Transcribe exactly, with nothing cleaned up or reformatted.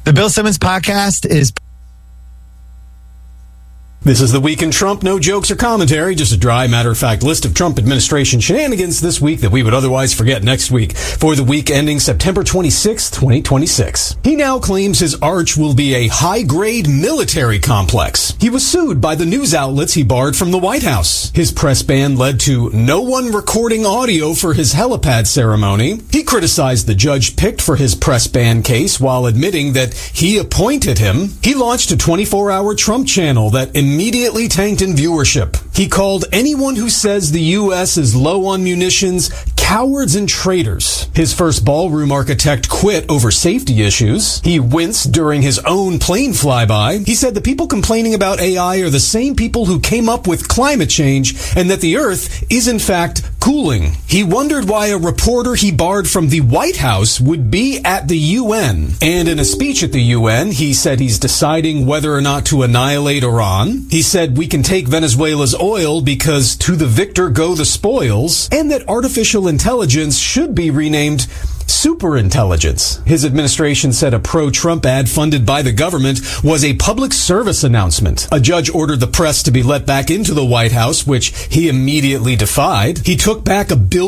The Bill Simmons Podcast is... This is the Week in Trump. No jokes or commentary, just a dry, matter-of-fact list of Trump administration shenanigans this week that we would otherwise forget next week for the week ending September twenty-sixth, twenty twenty-six. He now claims his arch will be a high-grade military complex. He was sued by the news outlets he barred from the White House. His press ban led to no one recording audio for his helipad ceremony. He criticized the judge picked for his press ban case while admitting that he appointed him. He launched a twenty-four hour Trump channel that immediately tanked in viewership. He called anyone who says the U S is low on munitions cowards and traitors. His first ballroom architect quit over safety issues. He winced during his own plane flyby. He said the people complaining about A I are the same people who came up with climate change and that the Earth is in fact cooling. He wondered why a reporter he barred from the White House would be at the U N. And in a speech at the U N, he said he's deciding whether or not to annihilate Iran. He said we can take Venezuela's oil because to the victor go the spoils, and that artificial intelligence should be renamed superintelligence. His administration said a pro-Trump ad funded by the government was a public service announcement. A judge ordered the press to be let back into the White House, which he immediately defied. He took back a billion